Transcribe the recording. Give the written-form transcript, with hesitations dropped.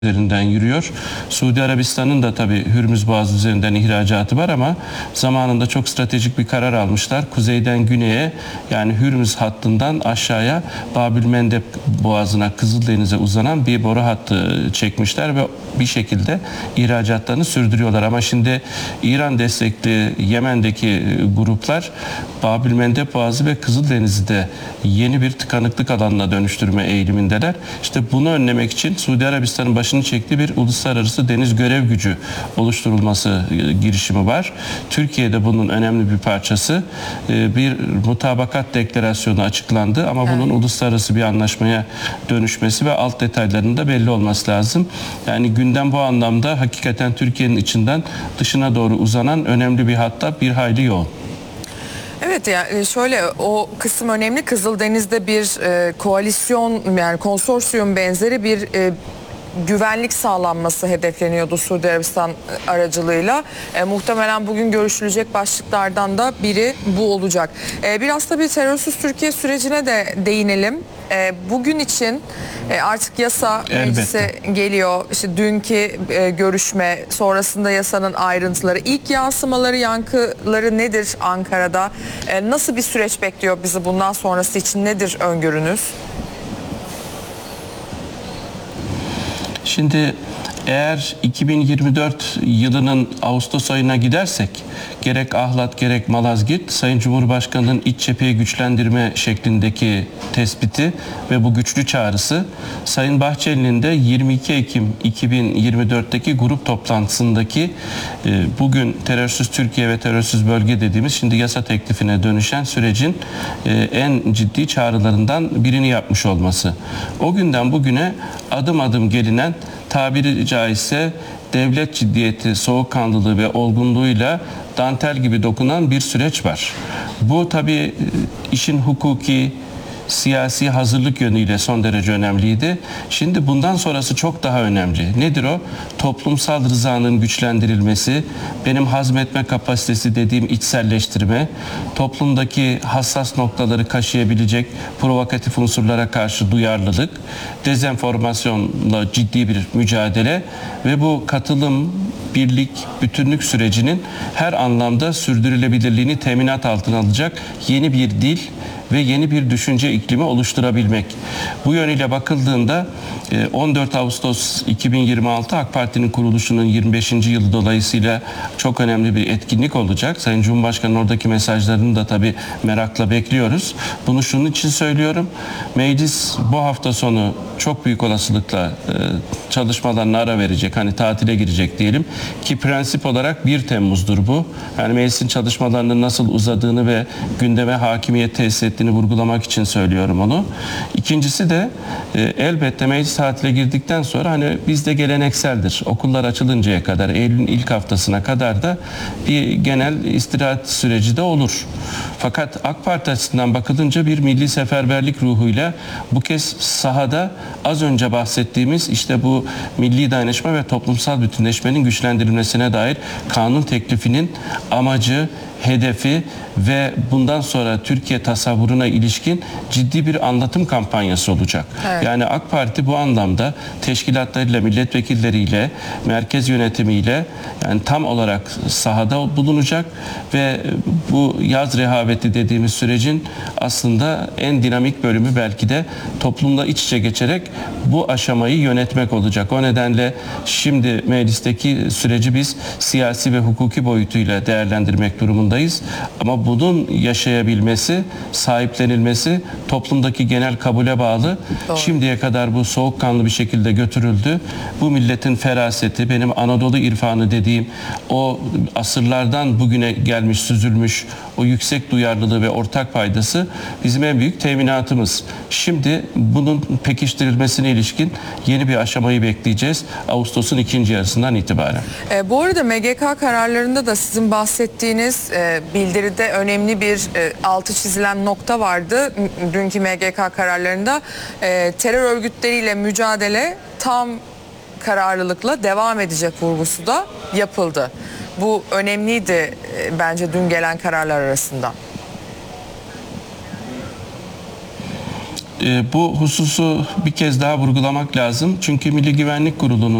üzerinden yürüyor. Suudi Arabistan'ın da tabii Hürmüz Boğazı üzerinden ihracatı var ama zamanında çok stratejik bir karar almışlar. Kuzeyden güneye, yani Hürmüz hattından aşağıya Babülmendeb Boğazı'na, Kızıldeniz'e uzanan bir boru hattı çekmişler ve bir şekilde ihracatlarını sürdürüyorlar. Ama şimdi İran destekli Yemen'deki gruplar Babülmendeb Boğazı ve Kızıldeniz'i de yeni bir tıkanıklık alanına dönüştürme eğilimindeler. İşte bunu önlemek için Suudi Arabistan'ın başını çektiği bir uluslararası deniz görev gücü oluşturulması girişimi var. Türkiye'de bunun önemli bir parçası. Bir mutabakat deklarasyonu açıklandı ama bunun uluslararası bir anlaşmaya dönüşmesi ve alt detaylarının da belli olması lazım. Yani gündem bu anlamda hakikaten Türkiye'nin içinden dışına doğru uzanan önemli bir hatta bir hayli yoğun. Evet, yani şöyle, o kısım önemli. Kızıldeniz'de bir koalisyon, yani konsorsiyum benzeri bir güvenlik sağlanması hedefleniyordu Suudi Arabistan aracılığıyla. Muhtemelen bugün görüşülecek başlıklardan da biri bu olacak. Biraz tabii terörsüz Türkiye sürecine de değinelim. Bugün için artık yasa meclise geliyor. İşte dünkü görüşme sonrasında yasanın ayrıntıları, ilk yansımaları, yankıları nedir Ankara'da? Nasıl bir süreç bekliyor bizi bundan sonrası için? Nedir öngörünüz? Şimdi eğer 2024 yılının Ağustos ayına gidersek gerek Ahlat gerek Malazgirt Sayın Cumhurbaşkanı'nın iç cepheyi güçlendirme şeklindeki tespiti ve bu güçlü çağrısı Sayın Bahçeli'nin de 22 Ekim 2024'teki grup toplantısındaki bugün terörsüz Türkiye ve terörsüz bölge dediğimiz şimdi yasa teklifine dönüşen sürecin en ciddi çağrılarından birini yapmış olması. O günden bugüne adım adım gelinen, tabiri caizse devlet ciddiyeti, soğukkanlılığı ve olgunluğuyla dantel gibi dokunan bir süreç var. Bu tabii işin hukuki, siyasi hazırlık yönüyle son derece önemliydi. Şimdi bundan sonrası çok daha önemli. Nedir o? Toplumsal rızanın güçlendirilmesi, benim hazmetme kapasitesi dediğim içselleştirme, toplumdaki hassas noktaları kaşıyabilecek provokatif unsurlara karşı duyarlılık, dezenformasyonla ciddi bir mücadele ve bu katılım, birlik, bütünlük sürecinin her anlamda sürdürülebilirliğini teminat altına alacak yeni bir dil ve yeni bir düşünce iklimi oluşturabilmek. Bu yönüyle bakıldığında 14 Ağustos 2026 AK Parti'nin kuruluşunun 25. yılı dolayısıyla çok önemli bir etkinlik olacak. Sayın Cumhurbaşkanı'nın oradaki mesajlarını da tabii merakla bekliyoruz. Bunu şunun için söylüyorum. Meclis bu hafta sonu çok büyük olasılıkla çalışmalarına ara verecek. Hani tatile girecek diyelim ki prensip olarak 1 Temmuz'dur bu. Yani meclisin çalışmalarının nasıl uzadığını ve gündeme hakimiyet tesis ettiğini vurgulamak için söylüyorum onu. İkincisi de elbette meclis tatile girdikten sonra hani bizde gelenekseldir. Okullar açılıncaya kadar, Eylül'ün ilk haftasına kadar da bir genel istirahat süreci de olur. Fakat AK Parti açısından bakılınca bir milli seferberlik ruhuyla bu kez sahada az önce bahsettiğimiz işte bu milli dayanışma ve toplumsal bütünleşmenin güçlendirilmesine dair kanun teklifinin amacı, hedefi ve bundan sonra Türkiye tasavvuruna ilişkin ciddi bir anlatım kampanyası olacak. Evet. Yani AK Parti bu anlamda teşkilatlarıyla, milletvekilleriyle, merkez yönetimiyle yani tam olarak sahada bulunacak ve bu yaz rehaveti dediğimiz sürecin aslında en dinamik bölümü belki de toplumla iç içe geçerek bu aşamayı yönetmek olacak. O nedenle şimdi meclisteki süreci biz siyasi ve hukuki boyutuyla değerlendirmek durumundayız. Ama bunun yaşayabilmesi, sahiplenilmesi toplumdaki genel kabule bağlı. Doğru. Şimdiye kadar bu soğukkanlı bir şekilde götürüldü. Bu milletin feraseti, benim Anadolu irfanı dediğim o asırlardan bugüne gelmiş, süzülmüş o yüksek duyarlılığı ve ortak paydası bizim en büyük teminatımız. Şimdi bunun pekiştirilmesine ilişkin yeni bir aşamayı bekleyeceğiz Ağustos'un ikinci yarısından itibaren. Bu arada MGK kararlarında da sizin bahsettiğiniz bildiride önemli bir altı çizilen nokta vardı. Dünkü MGK kararlarında terör örgütleriyle mücadele tam kararlılıkla devam edecek vurgusu da yapıldı. Bu önemliydi bence dün gelen kararlar arasında. Bu hususu bir kez daha vurgulamak lazım. Çünkü Milli Güvenlik Kurulu'nun